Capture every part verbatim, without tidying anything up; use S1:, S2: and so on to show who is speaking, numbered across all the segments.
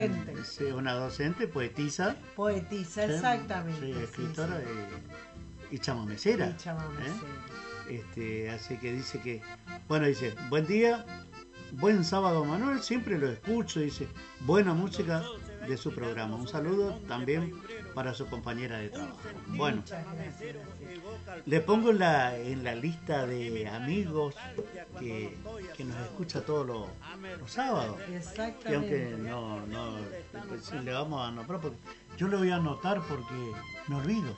S1: Sí, una docente, poetisa.
S2: Poetisa,
S1: Sí,
S2: exactamente.
S1: sí,
S2: Sí,
S1: escritora
S2: sí.
S1: y, y chamamecera.
S2: Y chamamecera.
S1: ¿eh? Este, así que dice que, bueno, dice, buen día, buen sábado Manuel, siempre lo escucho, dice, buena música de su programa. Un saludo también para su compañera de trabajo. Bueno,
S2: Muchas gracias.
S1: le pongo en la, en la lista de amigos que, que nos escucha todos los, los sábados. Y aunque
S2: Exactamente.
S1: no, no pues, le vamos a nombrar, porque yo lo voy a anotar porque me olvido.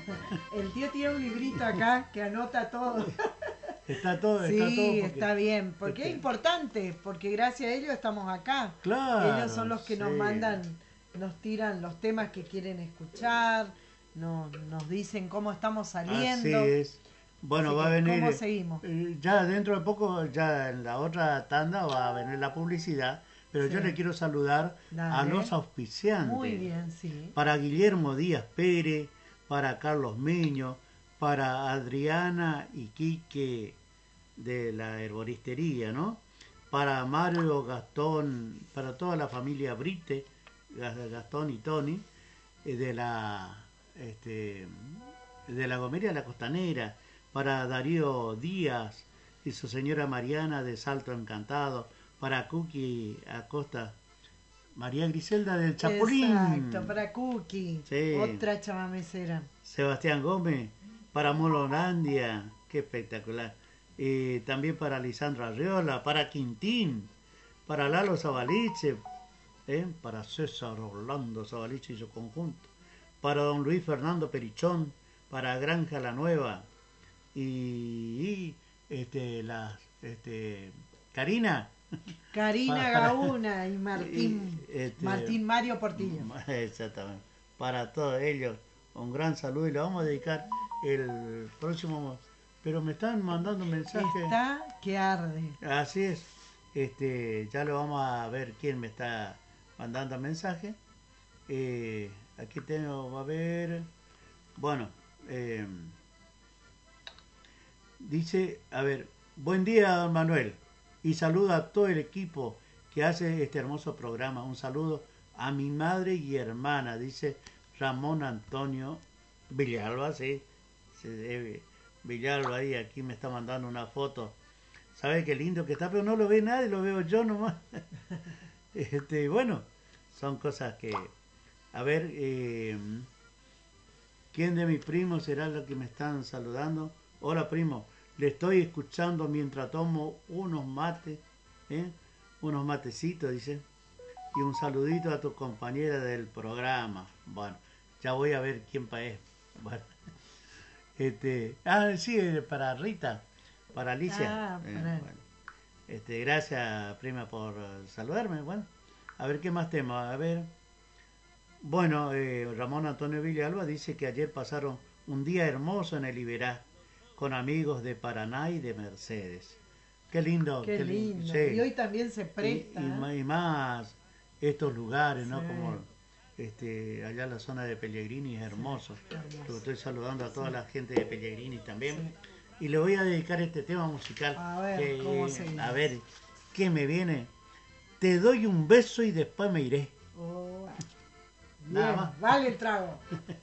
S2: El tío tiene un librito acá que anota todo.
S1: Está todo, está todo.
S2: Sí,
S1: Porque,
S2: está bien, porque
S1: este,
S2: es importante, porque gracias a ellos estamos acá.
S1: Claro,
S2: Ellos son los que
S1: sí.
S2: nos mandan, nos tiran los temas que quieren escuchar, nos, nos dicen cómo estamos saliendo.
S1: Así es. Bueno,
S2: Así
S1: va a
S2: que,
S1: venir,
S2: ¿cómo seguimos?
S1: eh, ya dentro de poco, ya en la otra tanda va a venir la publicidad, pero
S2: Sí.
S1: yo le quiero saludar a
S2: Dale.
S1: los auspiciantes.
S2: Muy bien, sí.
S1: Para Guillermo Díaz Pérez, para Carlos Meño, para Adriana y Quique de la herboristería, ¿no? Para Mario Gastón, para toda la familia Brite, Gastón y Tony, eh, de la este, de la Gomería La Costanera, para Darío Díaz y su señora Mariana de Salto Encantado, para Cookie Acosta, María Griselda del Chapulín.
S2: Exacto, para Cookie,
S1: Sí.
S2: otra chamamecera.
S1: Sebastián Gómez, para Mololandia, qué espectacular. Eh, también para Lisandro Arriola, para Quintín, para Lalo Zabaliche, eh, para César Orlando Zabaliche y su conjunto, para don Luis Fernando Perichón, para Granja La Nueva y, y este, la, este, Karina.
S2: Karina
S1: para,
S2: Gauna y Martín,
S1: y, este,
S2: Martín Mario Portillo.
S1: Exactamente. Para todos ellos, un gran saludo y le vamos a dedicar el próximo. Pero me están mandando mensajes.
S2: Está que arde.
S1: Así es. Este, ya lo vamos a ver quién me está mandando mensaje. Eh, aquí tengo, va a ver. Bueno, eh, dice, a ver, buen día, don Manuel. Y saluda a todo el equipo que hace este hermoso programa. Un saludo a mi madre y hermana, dice Ramón Antonio Villalba, sí, se debe. Villalba ahí, aquí me está mandando una foto. ¿Sabe qué lindo que está? Pero no lo ve nadie, lo veo yo nomás. Este, bueno, son cosas que... A ver, eh, ¿quién de mis primos será lo que me están saludando? Hola, primo. Le estoy escuchando mientras tomo unos mates, ¿eh? Unos matecitos, dice. Y un saludito a tu compañera del programa. Bueno, ya voy a ver quién pa es. Bueno. Este, ah, sí, para Rita, para Alicia.
S2: Ah,
S1: Eh,
S2: para...
S1: bueno. Este, gracias, prima, por saludarme. Bueno, a ver qué más temas. A ver. Bueno, eh, Ramón Antonio Villalba dice que ayer pasaron un día hermoso en el Iberá con amigos de Paraná y de Mercedes. Qué lindo.
S2: Qué,
S1: qué
S2: lindo.
S1: lindo. Sí.
S2: Y hoy también se presta.
S1: Y, y,
S2: ¿eh?
S1: y más estos lugares, ¿no?
S2: Sí.
S1: Como este, allá en la zona de Pellegrini es hermoso.
S2: Sí, hermoso.
S1: Estoy saludando a toda sí. la gente de Pellegrini también.
S2: Sí.
S1: Y le voy a dedicar este tema musical.
S2: A ver,
S1: que,
S2: ¿cómo seguimos?
S1: A ver, ¿qué me viene? Te doy un beso y después me iré.
S2: Oh,
S1: Nada
S2: bien,
S1: más.
S2: vale el trago.